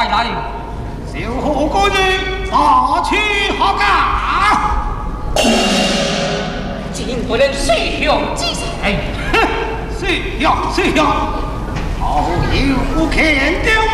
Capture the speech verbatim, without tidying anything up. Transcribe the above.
快来！ 小何哥日大去何家？ 竟不能随向之才， 哼，随向随向，好有不肯定。